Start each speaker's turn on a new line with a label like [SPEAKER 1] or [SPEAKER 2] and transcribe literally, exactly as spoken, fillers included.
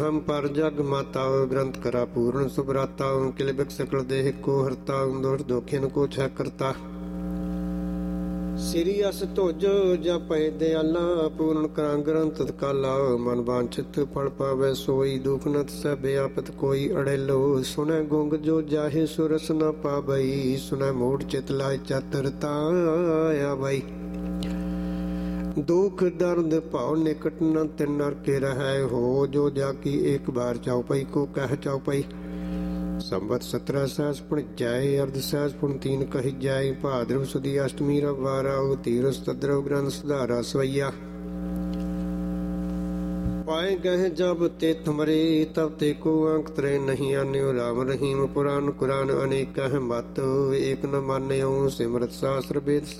[SPEAKER 1] हम पर जग माता ग्रंथ करा पूर्ण सुभराता किल बिक सकल देह को हरता दोष दोखिन को छह करता श्री अस धुज जपै दयाला पूर्ण करा ग्रंथ काला मन वांछित फल पावै सोई दुख न सह व्यापत कोई अड़ेलो सुनै गुंग जो जाहे सुरस न पावई सुनै मूढ़ चित लाय चतुरता आवई दुख दर्द भाव निकट न तिन नर के रहै हो जो जाकी एक बार चौपाई को कह चौपाई संबत सत्रह सहस पुण जाय अर्ध सहस पुण तीन कही जाय भाद्रव सुदी अष्टमी रवारा तीरस तद्रव ग्रंथ सुधारा सवैया पाए गए जब ते तुमरे तब ते को अंक त्रे नहीं आन्यो राम रहीम पुराण कुरान अनेक कह मत एक न मान्यो सिमरत शास्त्र वेद